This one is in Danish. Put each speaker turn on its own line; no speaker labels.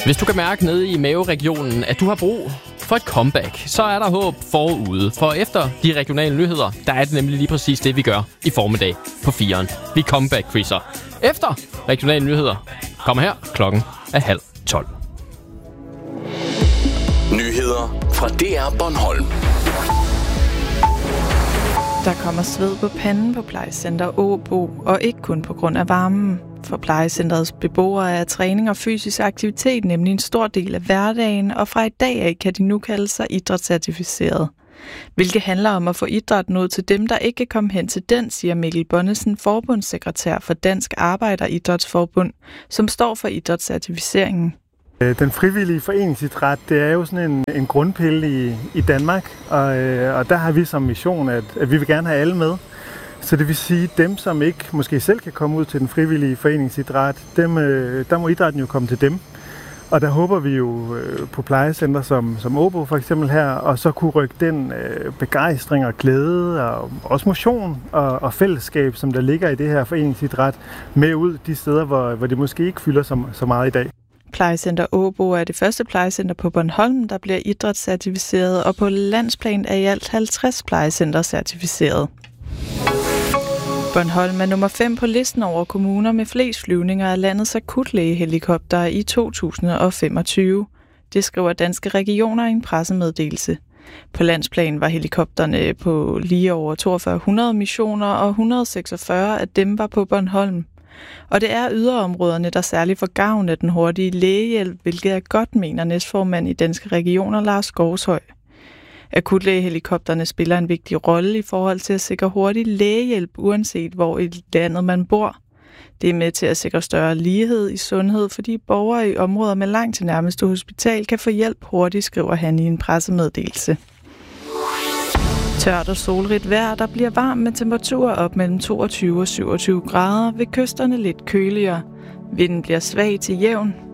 Hvis du kan mærke nede i maveregionen, at du har brug for et comeback, så er der håb forude. For efter de regionale nyheder, der er det nemlig lige præcis det, vi gør i formiddag på 4'eren. Vi comeback-quizzer. Efter regionale nyheder kommer her, klokken er 11:30.
Nyheder fra DR Bornholm.
Der kommer sved på panden på plejecenter Åbo, og ikke kun på grund af varmen. For plejecenterets beboere er træning og fysisk aktivitet nemlig en stor del af hverdagen, og fra i dag af kan de nu kalde sig idrætscertificeret. Hvilket handler om at få idrætten ud til dem, der ikke kan komme hen til den, siger Mikkel Bonnesen, forbundssekretær for Dansk Arbejderidrætsforbund, som står for idrætscertificeringen.
Den frivillige foreningsidræt, det er jo sådan en grundpille i Danmark, og der har vi som mission, at vi vil gerne have alle med. Så det vil sige, dem, som ikke måske selv kan komme ud til den frivillige foreningsidræt, der må idrætten jo komme til dem. Og der håber vi jo på plejecenter som Åbo for eksempel her, og så kunne rykke den begejstring og glæde og også motion og fællesskab, som der ligger i det her foreningsidræt, med ud de steder, hvor det måske ikke fylder så meget i dag.
Plejecenter Åbo er det første plejecenter på Bornholm, der bliver idrætscertificeret, og på landsplan er i alt 50 plejecenter certificeret. Bornholm er nummer 5 på listen over kommuner med flest flyvninger af landets akutlægehelikoptere i 2025. Det skriver Danske Regioner i en pressemeddelelse. På landsplan var helikopterne på lige over 4200 missioner, og 146 af dem var på Bornholm. Og det er yderområderne, der særligt får gavn af den hurtige lægehjælp, hvilket er godt, mener næstformand i Danske Regioner, Lars Skovshøj. Akutlægehelikopterne spiller en vigtig rolle i forhold til at sikre hurtig lægehjælp, uanset hvor i landet man bor. Det er med til at sikre større lighed i sundhed, fordi borgere i områder med langt til nærmeste hospital kan få hjælp hurtigt, skriver han i en pressemeddelelse. Tørt og solrigt vejr, der bliver varmt med temperaturer op mellem 22 og 27 grader, ved kysterne lidt køligere. Vinden bliver svag til jævn.